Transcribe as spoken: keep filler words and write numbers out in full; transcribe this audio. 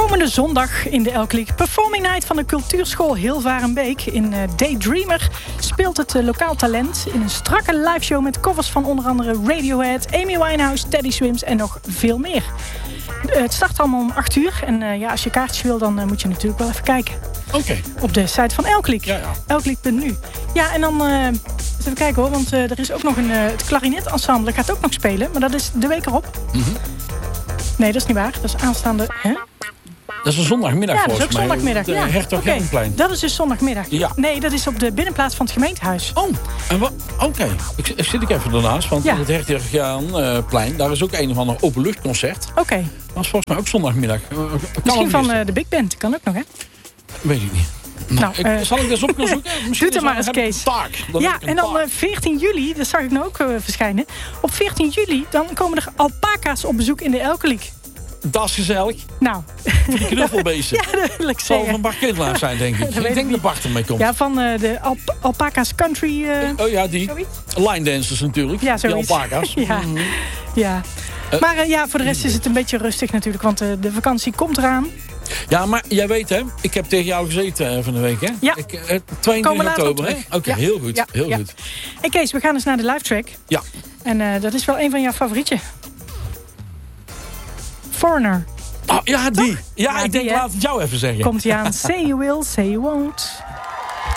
Komende zondag in de Elkliek Performing Night van de cultuurschool Hilvarenbeek. In uh, Daydreamer speelt het uh, lokaal talent in een strakke liveshow met covers van onder andere Radiohead, Amy Winehouse, Teddy Swims en nog veel meer. Uh, het start allemaal om acht uur en uh, ja, als je kaartjes wil dan uh, moet je natuurlijk wel even kijken. Oké. Okay. Op de site van Elkliek. Ja, ja. Elkliek punt n u. Ja, en dan uh, even kijken hoor, want uh, er is ook nog een uh, het klarinetensemble gaat ook nog spelen, maar dat is de week erop. Mm-hmm. Nee, dat is niet waar. Dat is aanstaande. Hè? Dat is een zondagmiddag ja, volgens mij. Ja, dat is ook zondagmiddag. De Ja. Hertog Okay. Herrenplein. Dat is dus zondagmiddag. Ja. Nee, dat is op de binnenplaats van het gemeentehuis. Oh, en wat? Oké. Okay. Ik, ik zit ik even ernaast, want ja. het Hertog Herrenplein, daar is ook een of ander openluchtconcert. Oké. Okay. Dat is volgens mij ook zondagmiddag. Uh, Misschien van uh, de Big Band. Kan ook nog, hè? Weet ik niet. Nou, nou, ik, uh, zal ik dat eens op kunnen zoeken? Doe het maar eens, Kees. Taak, ja, en dan uh, veertien juli, dat zag ik nou ook uh, verschijnen. Op veertien juli, dan komen er alpaca's op bezoek in de Elkeliek. Dat is gezellig. Nou. Voor die knuffelbeesten. Ja, dat wil ik Het zal zeggen. van Bart Kindelaar zijn, denk ik. ik denk dat Bart ermee komt. Ja, van uh, de Alp Alpaca's Country. Uh, oh ja, die. Zoiets? Line dancers natuurlijk. Ja, zoiets. Die alpaca's. ja. Mm-hmm. ja. Uh, maar uh, ja, voor de rest is het een beetje rustig natuurlijk. Want uh, de vakantie komt eraan. Ja, maar jij weet hè, ik heb tegen jou gezeten uh, van de week hè? Ja. Ik, uh, tweeëntwintig oktober hè? Oké, okay, ja. heel goed. Ja. Heel ja. goed. En Kees, we gaan eens naar de live track. Ja. En uh, dat is wel een van jouw favorietje. Foreigner. Oh, ja, die. Ja, ja, ik denk, die, laat het jou even zeggen. Komt ie aan. Say you will, say you won't.